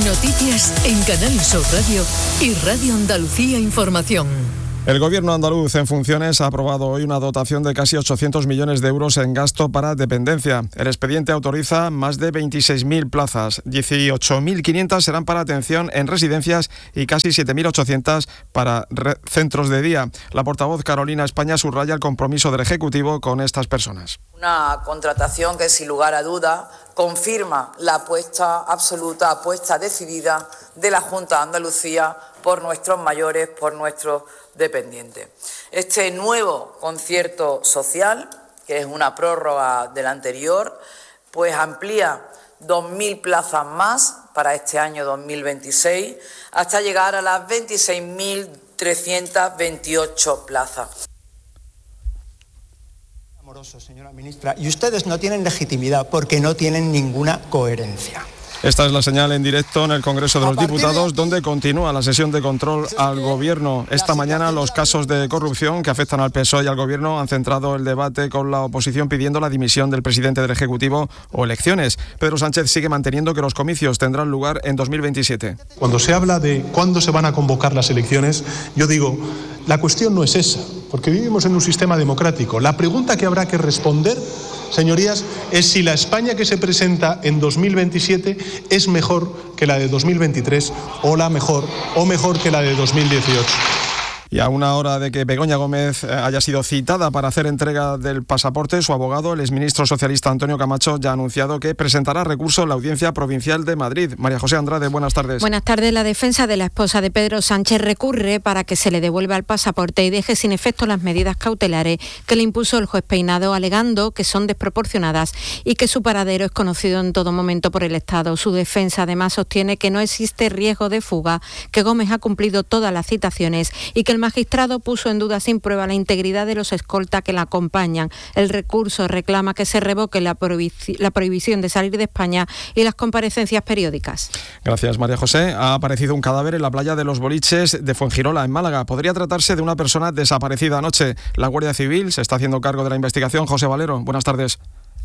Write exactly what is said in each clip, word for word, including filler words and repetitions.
Noticias en Canal Sur Radio y Radio Andalucía Información. El Gobierno andaluz en funciones ha aprobado hoy una dotación de casi ochocientos millones de euros en gasto para dependencia. El expediente autoriza más de veintiséis mil plazas, dieciocho mil quinientas serán para atención en residencias y casi siete mil ochocientas para re- centros de día. La portavoz Carolina España subraya el compromiso del Ejecutivo con estas personas. Una contratación que, sin lugar a duda, confirma la apuesta absoluta, apuesta decidida de la Junta de Andalucía por nuestros mayores, por nuestros dependientes. Este nuevo concierto social, que es una prórroga del anterior, pues amplía dos mil plazas más para este año dos mil veintiséis, hasta llegar a las veintiséis mil trescientas veintiocho plazas. Amoroso, señora ministra, y ustedes no tienen legitimidad porque no tienen ninguna coherencia. Esta es la señal en directo en el Congreso de los Diputados, donde continúa la sesión de control al Gobierno. Esta mañana los casos de corrupción que afectan al P S O E y al Gobierno han centrado el debate con la oposición pidiendo la dimisión del presidente del Ejecutivo o elecciones. Pedro Sánchez sigue manteniendo que los comicios tendrán lugar en dos mil veintisiete. Cuando se habla de cuándo se van a convocar las elecciones, yo digo, la cuestión no es esa, porque vivimos en un sistema democrático. La pregunta que habrá que responder, señorías, es si la España que se presenta en dos mil veintisiete es mejor que la de dos mil veintitrés o la mejor o mejor que la de dos mil dieciocho. Y a una hora de que Begoña Gómez haya sido citada para hacer entrega del pasaporte, su abogado, el exministro socialista Antonio Camacho, ya ha anunciado que presentará recurso en la Audiencia Provincial de Madrid. María José Andrade, buenas tardes. Buenas tardes. La defensa de la esposa de Pedro Sánchez recurre para que se le devuelva el pasaporte y deje sin efecto las medidas cautelares que le impuso el juez Peinado, alegando que son desproporcionadas y que su paradero es conocido en todo momento por el Estado. Su defensa además sostiene que no existe riesgo de fuga, que Gómez ha cumplido todas las citaciones y que el magistrado puso en duda sin prueba la integridad de los escolta que la acompañan. El recurso reclama que se revoque la, prohibi- la prohibición de salir de España y las comparecencias periódicas. Gracias, María José. Ha aparecido un cadáver en la playa de Los Boliches de Fuengirola, en Málaga. Podría tratarse de una persona desaparecida anoche. La Guardia Civil se está haciendo cargo de la investigación. José Valero, buenas tardes.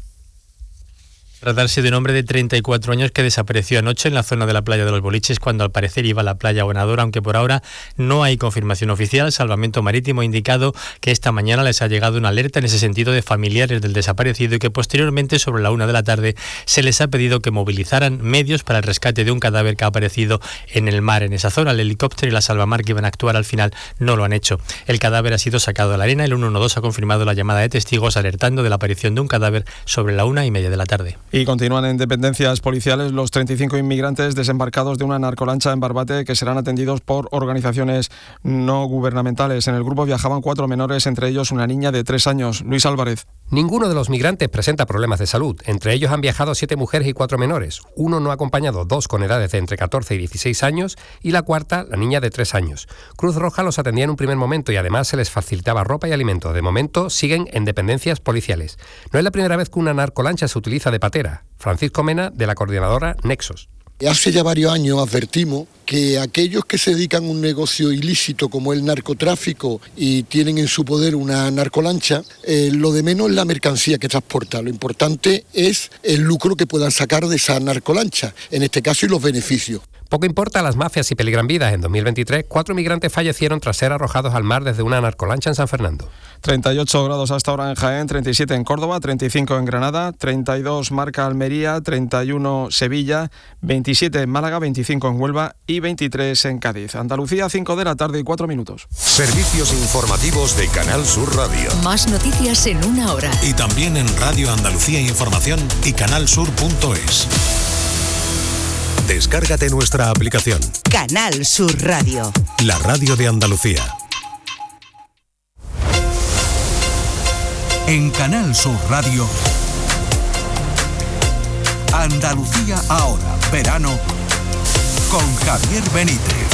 Tratarse de un hombre de treinta y cuatro años que desapareció anoche en la zona de la playa de Los Boliches cuando al parecer iba a la playa Bonadora, aunque por ahora no hay confirmación oficial. Salvamento Marítimo ha indicado que esta mañana les ha llegado una alerta en ese sentido de familiares del desaparecido y que posteriormente, sobre la una de la tarde, se les ha pedido que movilizaran medios para el rescate de un cadáver que ha aparecido en el mar en esa zona. El helicóptero y la salvamar que iban a actuar al final no lo han hecho. El cadáver ha sido sacado de la arena. El ciento doce ha confirmado la llamada de testigos alertando de la aparición de un cadáver sobre la una y media de la tarde. Y continúan en dependencias policiales los treinta y cinco inmigrantes desembarcados de una narcolancha en Barbate que serán atendidos por organizaciones no gubernamentales. En el grupo viajaban cuatro menores, entre ellos una niña de tres años. Luis Álvarez. Ninguno de los migrantes presenta problemas de salud. Entre ellos han viajado siete mujeres y cuatro menores. Uno no acompañado, dos con edades de entre catorce y dieciséis años y la cuarta, la niña de tres años. Cruz Roja los atendía en un primer momento y además se les facilitaba ropa y alimentos. De momento siguen en dependencias policiales. No es la primera vez que una narcolancha se utiliza de patera. Francisco Mena, de la coordinadora Nexos. Hace ya varios años advertimos que aquellos que se dedican a un negocio ilícito como el narcotráfico y tienen en su poder una narcolancha, eh, lo de menos es la mercancía que transporta. Lo importante es el lucro que puedan sacar de esa narcolancha, en este caso, y los beneficios. Poco importa a las mafias y peligran vidas. En dos mil veintitrés, cuatro migrantes fallecieron tras ser arrojados al mar desde una narcolancha en San Fernando. treinta y ocho grados hasta ahora en Jaén, treinta y siete en Córdoba, treinta y cinco en Granada, treinta y dos marca Almería, treinta y uno Sevilla, veintisiete en Málaga, veinticinco en Huelva y veintitrés en Cádiz. Andalucía, cinco de la tarde y cuatro minutos. Servicios informativos de Canal Sur Radio. Más noticias en una hora. Y también en Radio Andalucía Información y canalsur punto es. Descárgate nuestra aplicación. Canal Sur Radio. La radio de Andalucía. En Canal Sur Radio, Andalucía ahora, verano, con Javier Benítez.